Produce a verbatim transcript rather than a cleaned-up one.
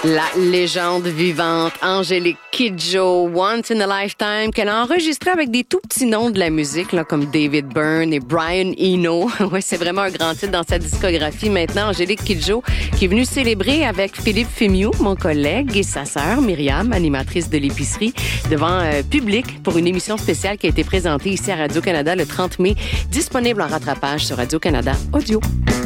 La légende vivante, Angélique Kidjo, Once in a Lifetime, qu'elle a enregistré avec des tout petits noms de la musique, là, comme David Byrne et Brian Eno. Ouais, c'est vraiment un grand titre dans sa discographie. Maintenant, Angélique Kidjo, qui est venue célébrer avec Philippe Fémieux, mon collègue, et sa sœur, Myriam, animatrice de l'épicerie, devant euh, public pour une émission spéciale qui a été présentée ici à Radio-Canada le trente mai, disponible en rattrapage sur Radio-Canada Audio.